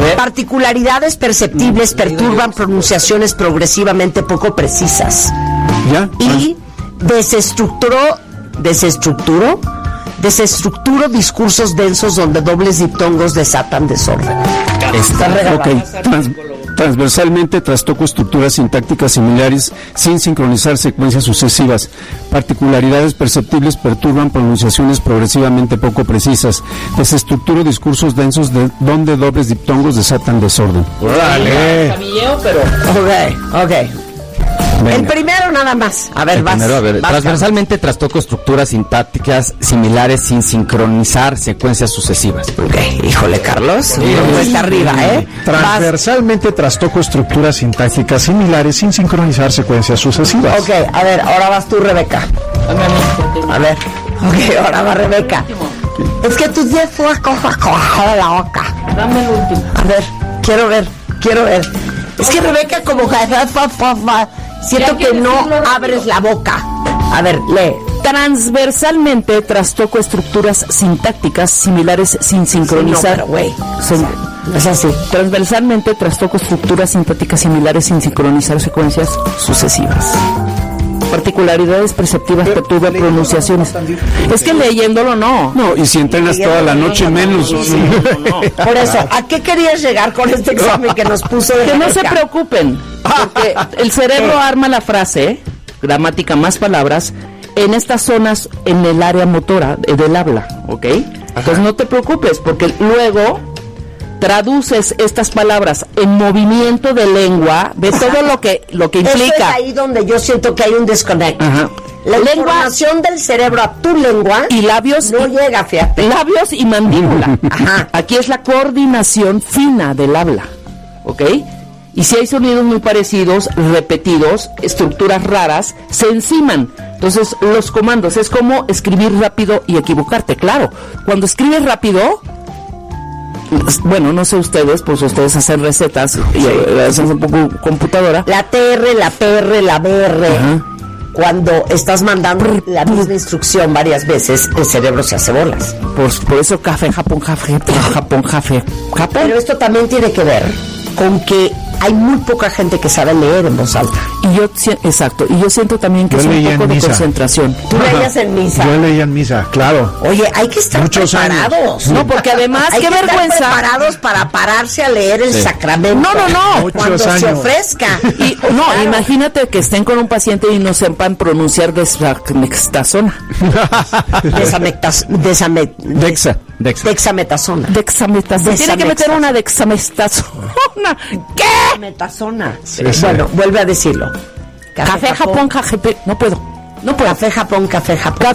Particularidades perceptibles perturban pronunciaciones progresivamente poco precisas. ¿Ya? Y desestructuró discursos densos donde dobles diptongos desatan desorden. Está regalado. Okay. Transversalmente trastoco estructuras sintácticas similares sin sincronizar secuencias sucesivas. Particularidades perceptibles perturban pronunciaciones progresivamente poco precisas. Desestructuro discursos densos donde dobles diptongos desatan desorden. ¡Órale! Ok. Venga. El primero nada más. A ver, vas. Transversalmente trastoco estructuras sintácticas similares sin sincronizar secuencias sucesivas. Ok, híjole, Carlos. Está arriba, ¿eh? Transversalmente trastoco estructuras sintácticas similares sin sincronizar secuencias sucesivas. Ok, a ver, ahora vas tú, Rebeca. A ver. Ok, ahora va Rebeca. Es que tú tienes una cosa de la boca. Dame el último. A ver, quiero ver. Es que Rebeca como siento que no abres la boca. A ver, lee. Transversalmente trastoco estructuras sintácticas similares sin sincronizar. Es así. Transversalmente trastoco estructuras sintácticas similares sin sincronizar secuencias sucesivas. Particularidades perceptivas perturban pronunciaciones. Es que leyéndolo no. No, y si entrenas toda la noche menos. Por eso, ¿a qué querías llegar con este examen que nos puso de Que no se preocupen, porque el cerebro arma la frase, gramática más palabras, en estas zonas, en el área motora del habla, ¿ok? Entonces no te preocupes, porque luego traduces estas palabras en movimiento de lengua, de todo lo que implica. Eso es ahí donde yo siento que hay un desconecto. La información del cerebro a tu lengua y labios no llega, fíjate. Labios y mandíbula. Aquí es la coordinación fina del habla, ¿ok? Y si hay sonidos muy parecidos, repetidos, estructuras raras, se enciman. Entonces, los comandos es como escribir rápido y equivocarte. Claro, cuando escribes rápido, bueno, no sé ustedes, pues ustedes hacen recetas y hacen un poco computadora. La TR, la PR, la BR. Cuando estás mandando la misma instrucción varias veces, el cerebro se hace bolas. Por eso café, Japón. Pero esto también tiene que ver con que hay muy poca gente que sabe leer en voz alta. Y yo siento también que es un poco de concentración. Tú leías en misa. Yo leía en misa, claro. Oye, hay que estar preparados. No, porque además, hay qué que vergüenza. Estar preparados para pararse a leer el sacramento. No. Cuando se ofrezca. Y, claro. Imagínate que estén con un paciente y no sepan pronunciar dexametasona. Dexametasona. Tiene que meter una dexametasona. ¿Qué? Dexametasona. Bueno, vuelve a decirlo. Café Japón. No puedo. Café Japón. Café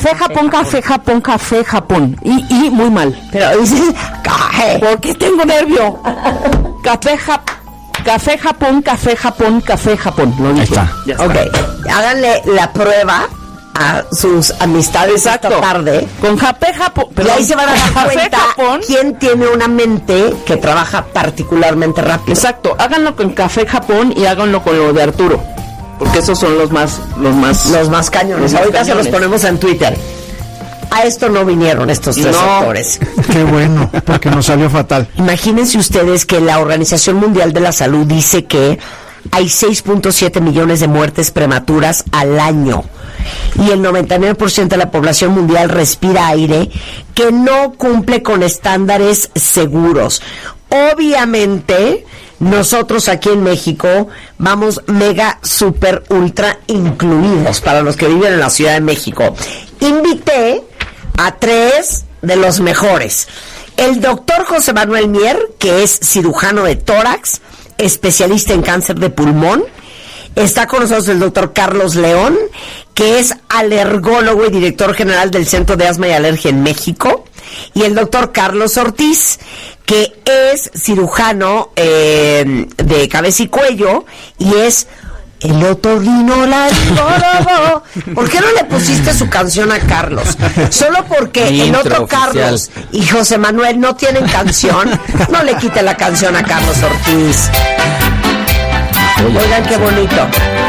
Japón. Y muy mal. Pero dices café. ¿Por qué tengo nervio? Café Japón. Lo dije. Está. Ok. Háganle la prueba a sus amistades esta tarde. Con Café Japón. Y ahí se van a dar cuenta quién tiene una mente que trabaja particularmente rápido. Exacto. Háganlo con Café Japón y háganlo con lo de Arturo. Porque esos son los más cañones. Ahorita se los ponemos en Twitter. A esto no vinieron estos tres sectores. Qué bueno, porque nos salió fatal. Imagínense ustedes que la Organización Mundial de la Salud dice que hay 6.7 millones de muertes prematuras al año. Y el 99% de la población mundial respira aire que no cumple con estándares seguros. Obviamente, nosotros aquí en México vamos mega, super, ultra incluidos para los que viven en la Ciudad de México. Invité a 3 de los mejores. El doctor José Manuel Mier, que es cirujano de tórax, especialista en cáncer de pulmón. Está con nosotros el doctor Carlos León, que es alergólogo y director general del Centro de Asma y Alergia en México. Y el doctor Carlos Ortiz, que es cirujano de cabeza y cuello y es el otorrinolaringólogo. ¿Por qué no le pusiste su canción a Carlos? Solo porque el otro oficial. Carlos y José Manuel no tienen canción. No le quite la canción a Carlos Ortiz. Oigan, qué bonito.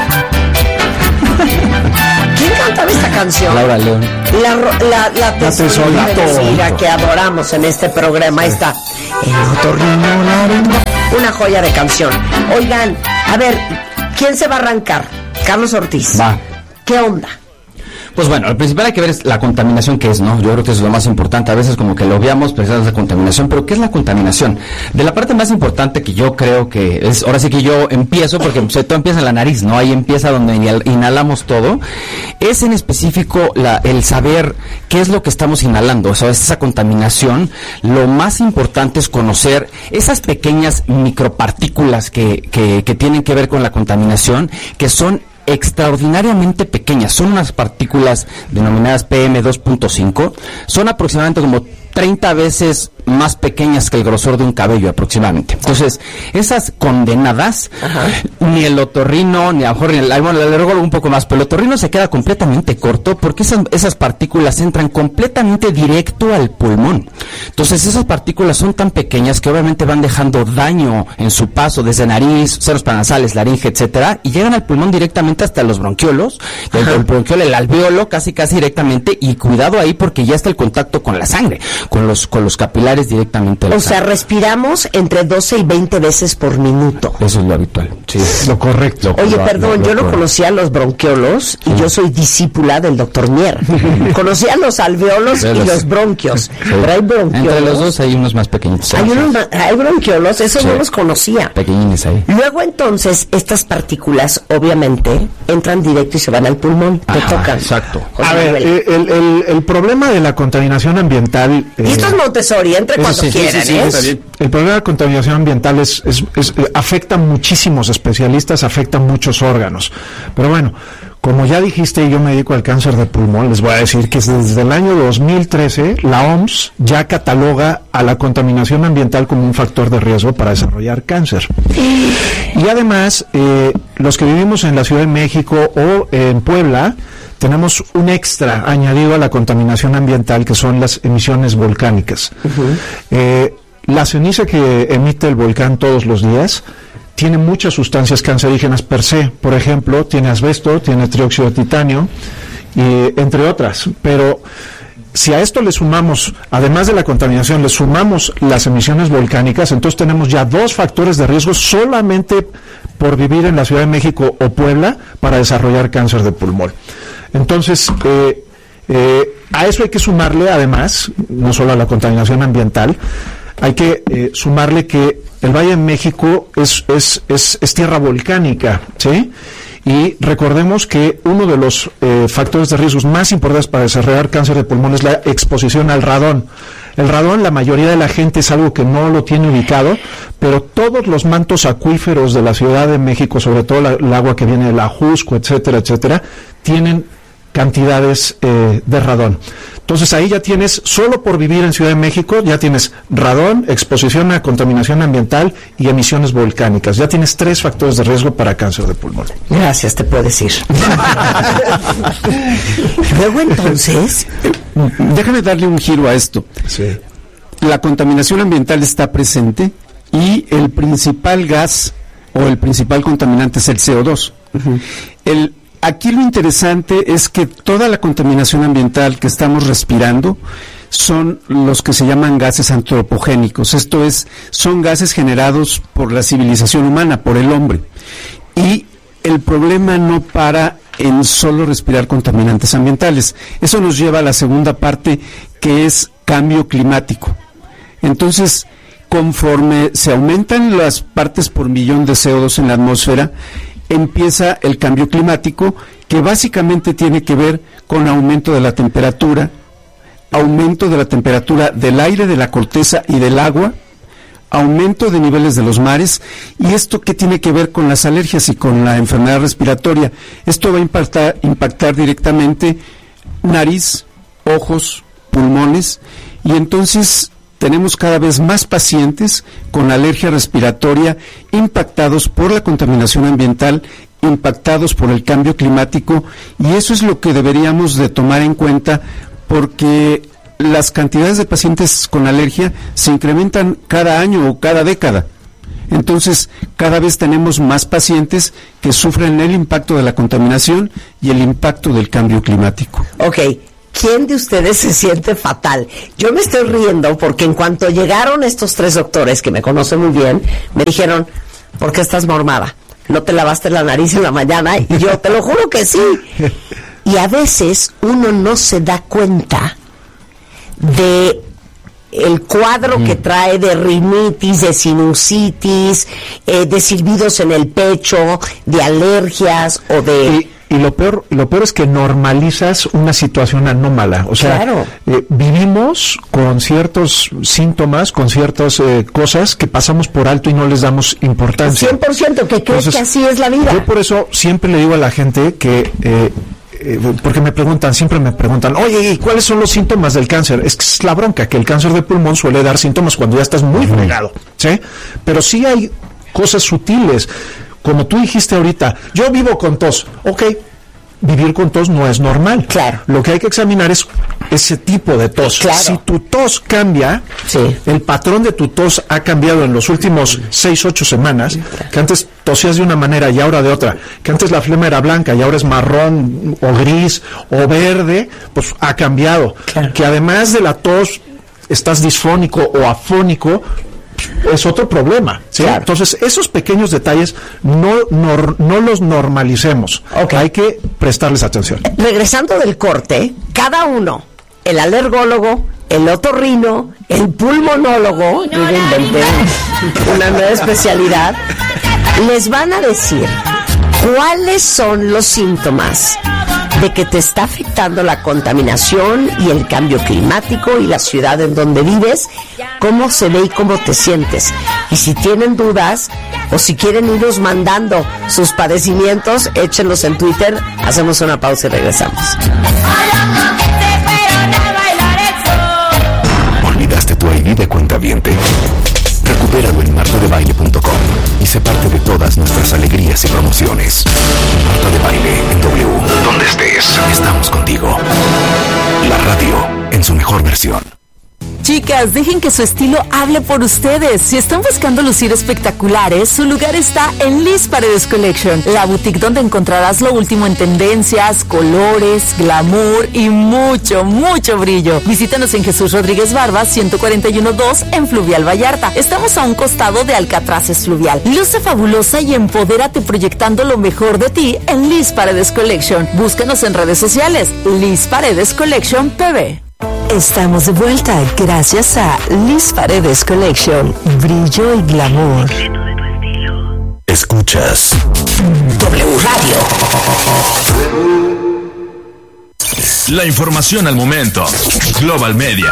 ¿Quién cantaba esta canción? Laura León. La tesorita que adoramos en este programa. Ahí está. El otorrinolaringólogo. una joya de canción. Oigan, a ver, ¿quién se va a arrancar? Carlos Ortiz. Va. ¿Qué onda? Pues bueno, lo principal hay que ver es la contaminación que es, ¿no? Yo creo que eso es lo más importante. A veces como que lo obviamos, pensamos en la contaminación, pero ¿qué es la contaminación? De la parte más importante que yo creo que es, ahora sí que yo empiezo, porque todo empieza en la nariz, ¿no? Ahí empieza donde inhalamos todo. Es en específico el saber qué es lo que estamos inhalando, o sea, esa contaminación. Lo más importante es conocer esas pequeñas micropartículas que tienen que ver con la contaminación, que son extraordinariamente pequeñas. Son unas partículas denominadas PM2.5, son aproximadamente como 30 veces más pequeñas que el grosor de un cabello aproximadamente. Entonces, esas condenadas, ni el otorrino, ni a lo mejor ni le regalo un poco más, pero el otorrino se queda completamente corto porque esas partículas entran completamente directo al pulmón. Entonces, esas partículas son tan pequeñas que obviamente van dejando daño en su paso desde nariz, senos paranasales, laringe, etcétera, y llegan al pulmón directamente hasta los bronquiolos, el bronquiolo, el alveolo, casi directamente, y cuidado ahí porque ya está el contacto con la sangre, con los capilares directamente. O sea, respiramos entre 12 y 20 veces por minuto. Eso es lo habitual. Sí, es lo correcto. Oye, perdón, yo no conocía los bronquiolos y yo soy discípula del doctor Mier. Conocía los alveolos y los bronquios. Sí. Pero hay bronquiolos. Entre los dos hay unos más pequeñitos. Hay bronquiolos, esos no los conocía. Pequeñines ahí. Luego entonces, estas partículas obviamente entran directo y se van al pulmón. Te tocan. Exacto. A ver, el problema de la contaminación ambiental... y esto es Montessori, entre cuando quieran, ¿eh? El problema de la contaminación ambiental afecta a muchísimos especialistas, afecta a muchos órganos. Pero bueno, como ya dijiste, yo me dedico al cáncer de pulmón, les voy a decir que desde el año 2013 la OMS ya cataloga a la contaminación ambiental como un factor de riesgo para desarrollar cáncer. Y además, los que vivimos en la Ciudad de México o en Puebla, tenemos un extra añadido a la contaminación ambiental, que son las emisiones volcánicas. La ceniza que emite el volcán todos los días tiene muchas sustancias cancerígenas per se. Por ejemplo, tiene asbesto, tiene trióxido de titanio, entre otras. Pero si a esto le sumamos, además de la contaminación, le sumamos las emisiones volcánicas, entonces tenemos ya 2 factores de riesgo solamente por vivir en la Ciudad de México o Puebla para desarrollar cáncer de pulmón. Entonces, a eso hay que sumarle, además, no solo a la contaminación ambiental, hay que sumarle que el Valle de México es tierra volcánica, ¿sí? Y recordemos que uno de los factores de riesgos más importantes para desarrollar cáncer de pulmón es la exposición al radón. El radón, la mayoría de la gente es algo que no lo tiene ubicado, pero todos los mantos acuíferos de la Ciudad de México, sobre todo el agua que viene de la Jusco, etcétera, etcétera, tienen cantidades de radón. Entonces ahí ya tienes, solo por vivir en Ciudad de México, ya tienes radón, exposición a contaminación ambiental y emisiones volcánicas. Ya tienes 3 factores de riesgo para cáncer de pulmón. Gracias, te puedes ir. Luego entonces... Déjame darle un giro a esto. Sí. La contaminación ambiental está presente y el principal gas o el principal contaminante es el CO2. Aquí lo interesante es que toda la contaminación ambiental que estamos respirando son los que se llaman gases antropogénicos. Esto es, son gases generados por la civilización humana, por el hombre. Y el problema no para en solo respirar contaminantes ambientales. Eso nos lleva a la segunda parte, que es cambio climático. Entonces, conforme se aumentan las partes por millón de CO2 en la atmósfera, empieza el cambio climático, que básicamente tiene que ver con aumento de la temperatura del aire, de la corteza y del agua, aumento de niveles de los mares. ¿Y esto qué tiene que ver con las alergias y con la enfermedad respiratoria? Esto va a impactar directamente nariz, ojos, pulmones, y entonces tenemos cada vez más pacientes con alergia respiratoria impactados por la contaminación ambiental, impactados por el cambio climático, y eso es lo que deberíamos de tomar en cuenta, porque las cantidades de pacientes con alergia se incrementan cada año o cada década. Entonces, cada vez tenemos más pacientes que sufren el impacto de la contaminación y el impacto del cambio climático. Ok, ¿quién de ustedes se siente fatal? Yo me estoy riendo porque en cuanto llegaron estos 3 doctores que me conocen muy bien, me dijeron, ¿por qué estás mormada? ¿No te lavaste la nariz en la mañana? Y yo, te lo juro que sí. Y a veces uno no se da cuenta de el cuadro que trae de rinitis, de sinusitis, de silbidos en el pecho, de alergias o de... Y lo peor es que normalizas una situación anómala. O sea, claro. Vivimos con ciertos síntomas, con ciertas cosas que pasamos por alto y no les damos importancia. 100%, que crees que así es la vida. Yo por eso siempre le digo a la gente que... porque siempre me preguntan, oye, ¿y cuáles son los síntomas del cáncer? Es la bronca, que el cáncer de pulmón suele dar síntomas cuando ya estás muy fregado, ¿sí? Pero sí hay cosas sutiles. Como tú dijiste ahorita, yo vivo con tos. Ok, vivir con tos no es normal. Claro. Lo que hay que examinar es ese tipo de tos. Claro. Si tu tos cambia, sí, el patrón de tu tos ha cambiado en los últimos 6-8 semanas, que antes tosías de una manera y ahora de otra, que antes la flema era blanca y ahora es marrón o gris o verde, pues ha cambiado. Claro. Que además de la tos estás disfónico o afónico, es otro problema, ¿sí? Claro. Entonces, esos pequeños detalles no los normalicemos. Okay. Hay que prestarles atención. Regresando del corte, cada uno, el alergólogo, el otorrino, el pulmonólogo, yo inventé una nueva especialidad, les van a decir cuáles son los síntomas de que te está afectando la contaminación y el cambio climático y la ciudad en donde vives, cómo se ve y cómo te sientes. Y si tienen dudas o si quieren irnos mandando sus padecimientos, échenlos en Twitter. Hacemos una pausa y regresamos. ¿Olvidaste tu ID de cuentaviente? Recupéralo en martadebaile.com y sé parte de todas nuestras alegrías y promociones. Marta de Baile en W. Donde estés, estamos contigo. La radio en su mejor versión. Chicas, dejen que su estilo hable por ustedes. Si están buscando lucir espectaculares, su lugar está en Liz Paredes Collection, la boutique donde encontrarás lo último en tendencias, colores, glamour y mucho, mucho brillo. Visítanos en Jesús Rodríguez Barba, 141-2 en Fluvial Vallarta. Estamos a un costado de Alcatraces Fluvial. Luce fabulosa y empodérate proyectando lo mejor de ti en Liz Paredes Collection. Búscanos en redes sociales, Liz Paredes Collection PB. Estamos de vuelta gracias a Liz Paredes Collection, brillo y glamour. Escuchas W Radio. La información al momento. Global Media.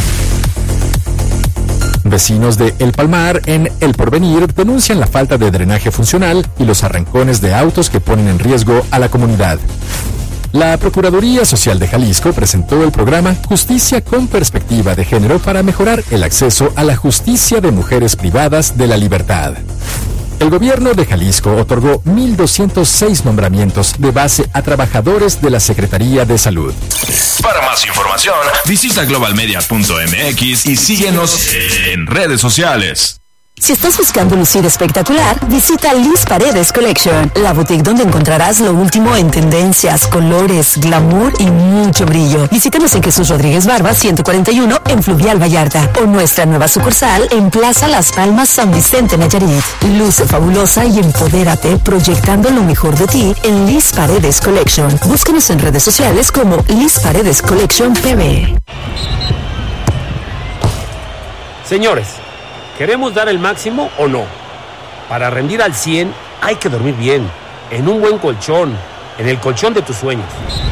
Vecinos de El Palmar, en El Porvenir, denuncian la falta de drenaje funcional y los arrancones de autos que ponen en riesgo a la comunidad. La Procuraduría Social de Jalisco presentó el programa Justicia con Perspectiva de Género para mejorar el acceso a la justicia de mujeres privadas de la libertad. El gobierno de Jalisco otorgó 1,206 nombramientos de base a trabajadores de la Secretaría de Salud. Para más información, visita globalmedia.mx y síguenos en redes sociales. Si estás buscando lucir espectacular, visita Liz Paredes Collection, la boutique donde encontrarás lo último en tendencias, colores, glamour y mucho brillo. Visítanos en Jesús Rodríguez Barba, 141 en Fluvial Vallarta, o nuestra nueva sucursal en Plaza Las Palmas, San Vicente, Nayarit. Luce fabulosa y empodérate proyectando lo mejor de ti en Liz Paredes Collection. Búscanos en redes sociales como Liz Paredes Collection PB. Señores, ¿queremos dar el máximo o no? Para rendir al 100 hay que dormir bien, en un buen colchón, en el colchón de tus sueños.